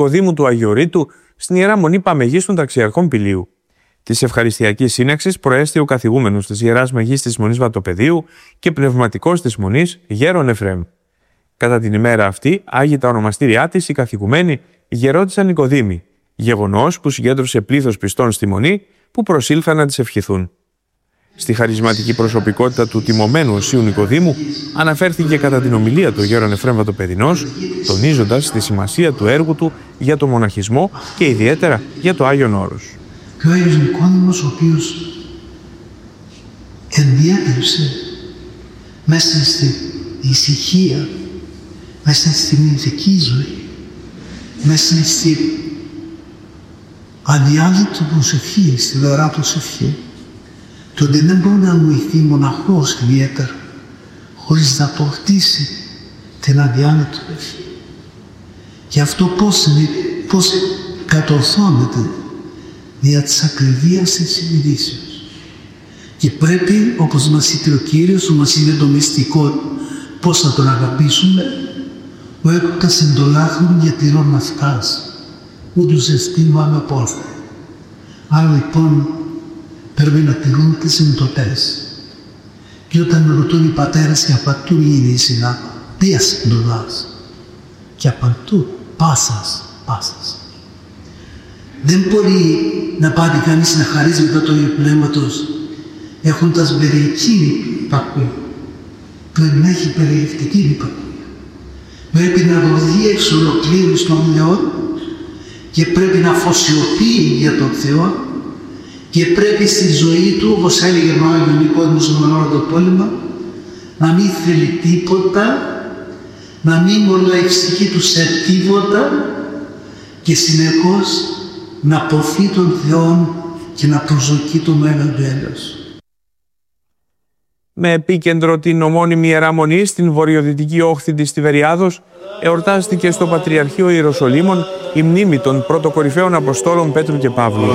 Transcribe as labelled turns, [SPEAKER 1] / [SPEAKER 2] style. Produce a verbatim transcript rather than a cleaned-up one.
[SPEAKER 1] Νικοδήμου του Αγιορείτου στην Ιερά Μονή Παμεγής των Ταξιαρχών Πηλίου. Της ευχαριστιακής σύναξης προέστη ο καθηγούμενος της Ιεράς Μεγής της Μονής Βατοπεδίου και πνευματικός της Μονής Γέρον Εφραίμ. Κατά την ημέρα αυτή, άγιοι τα ονομαστήριά της οι καθηγουμένοι γερόντισαν Νικοδήμοι, γεγονός που συγκέντρωσε πλήθος πιστών στη Μονή που προσήλθαν να τις ευχηθούν. Στη χαρισματική προσωπικότητα του τιμωμένου Οσίου Νικοδήμου αναφέρθηκε κατά την ομιλία του Γέρον Εφραίμ Βατοπεδινός, τονίζοντας τη σημασία του έργου του για το μοναχισμό και ιδιαίτερα για το Άγιον Όρος.
[SPEAKER 2] Και ο Άγιος Νικόδημος, ο οποίος ενδιέφερσε μέσα στην ησυχία, μέσα στην ηθική ζωή, μέσα στην αδιάλειπτη προσευχή, στη δωρά προσευχή, τότε δεν μπορεί να νοηθεί μοναχός ιδιαίτερα χωρίς να αποκτήσει την αδιάλειπτη προσευχή. Και αυτό πώς, πώς κατορθώνεται δια της ακριβίας της συνειδήσεως. Και πρέπει, όπως μας είπε ο Κύριος, που μας είπε το μυστικό πώς να τον αγαπήσουμε, ο έκτας εντολάχνων για τυρών ναυτάς, ούτως εστίβαμε πόρτα. Άρα λοιπόν πρέπει να τηρούν τις εντολές. Και όταν ρωτούν οι πατέρες και απαντού είναι η συνάπα, ποιας εντολάς. Και απαντού, πάσας, πάσας. Δεν μπορεί να πάρει κανείς να χαρίζει μετά το Υιό Πνεύματος έχοντας περιεκτική υπακούεια. Πρέπει να έχει περιεκτική υπακούεια. Πρέπει να δοθεί εξ ολοκλήρου στον Θεό και πρέπει να αφοσιωθεί για τον Θεό και πρέπει στη ζωή του, όπως έλεγε ο Άγιος Νικόδημος στον όρο το πόλεμο, να μην θέλει τίποτα, να μην μονοεξηγεί του σε τίποτα και συνεχώς να αποφύγει τον Θεό και να προσδοκεί το μέλλον του έλεος.
[SPEAKER 1] Με επίκεντρο την ομώνυμη Ιερά Μονή στην βορειοδυτική όχθη της Τιβεριάδος, εορτάστηκε στο Πατριαρχείο Ιεροσολύμων η μνήμη των πρωτοκορυφαίων Αποστόλων Πέτρου και Παύλου.